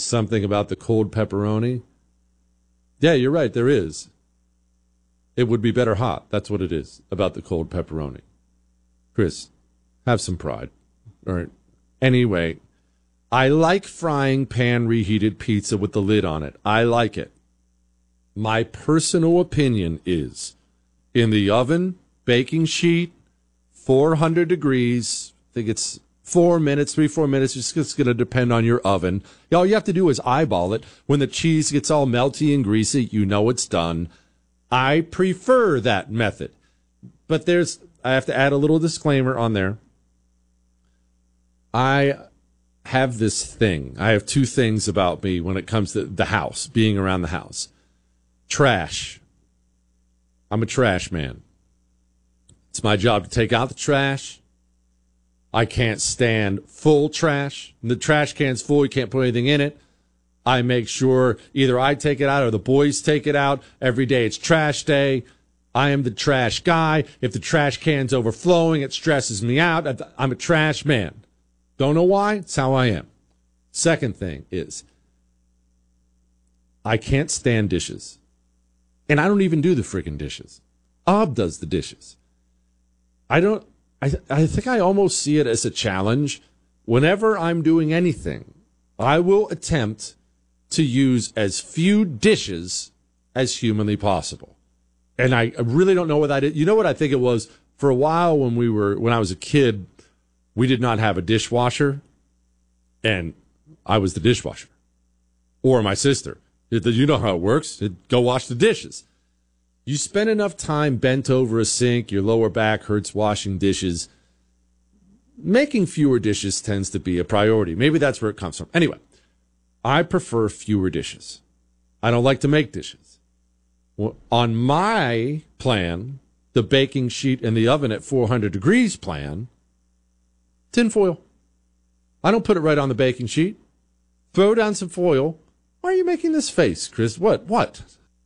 something about the cold pepperoni. Yeah, you're right, there is. It would be better hot. That's what it is about the cold pepperoni. Chris, have some pride. All right. Anyway, I like frying pan reheated pizza with the lid on it. I like it. My personal opinion is in the oven, baking sheet, 400 degrees. I think it's 4 minutes, 4 minutes. It's just going to depend on your oven. All you have to do is eyeball it. When the cheese gets all melty and greasy, you know it's done. I prefer that method. But I have to add a little disclaimer on there. I have this thing. I have two things about me when it comes to the house, being around the house. Trash. I'm a trash man. It's my job to take out the trash. I can't stand full trash. When the trash can's full, you can't put anything in it. I make sure either I take it out or the boys take it out. Every day it's trash day. I am the trash guy. If the trash can's overflowing, it stresses me out. I'm a trash man. Don't know why. It's how I am. Second thing is, I can't stand dishes. And I don't even do the freaking dishes. Ob does the dishes. I think I almost see it as a challenge. Whenever I'm doing anything, I will attempt to use as few dishes as humanly possible. And I really don't know what that is. You know what I think it was? For a while when I was a kid, we did not have a dishwasher, and I was the dishwasher. Or my sister. You know how it works. Go wash the dishes. You spend enough time bent over a sink, your lower back hurts washing dishes. Making fewer dishes tends to be a priority. Maybe that's where it comes from. Anyway, I prefer fewer dishes. I don't like to make dishes. On my plan, the baking sheet in the oven at 400 degrees plan, tin foil. I don't put it right on the baking sheet. Throw down some foil. Why are you making this face, Chris? What?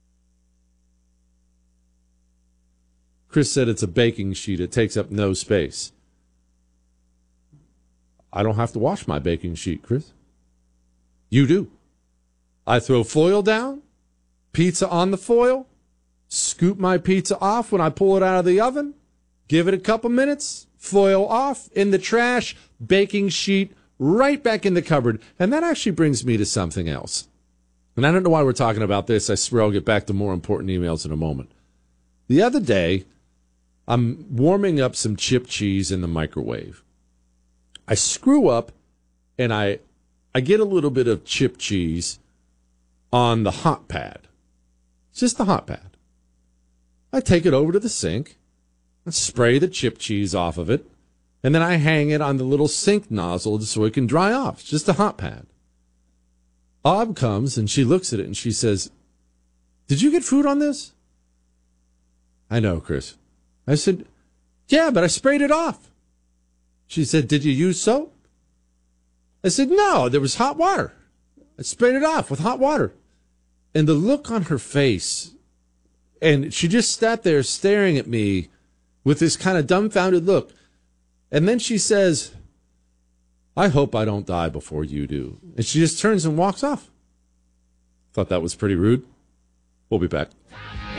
Chris said it's a baking sheet. It takes up no space. I don't have to wash my baking sheet, Chris. You do. I throw foil down, pizza on the foil, scoop my pizza off when I pull it out of the oven, give it a couple minutes, foil off, in the trash, baking sheet, right back in the cupboard. And that actually brings me to something else. And I don't know why we're talking about this. I swear I'll get back to more important emails in a moment. The other day, I'm warming up some chip cheese in the microwave. I screw up, and I get a little bit of chip cheese on the hot pad. It's just the hot pad. I take it over to the sink and spray the chip cheese off of it, and then I hang it on the little sink nozzle so it can dry off. It's just a hot pad. Ob comes, and she looks at it, and she says, "Did you get food on this?" I know, Chris. I said, "Yeah, but I sprayed it off." She said, "Did you use soap?" I said, "No, there was hot water. I sprayed it off with hot water." And the look on her face, and she just sat there staring at me with this kind of dumbfounded look. And then she says, "I hope I don't die before you do." And she just turns and walks off. Thought that was pretty rude. We'll be back.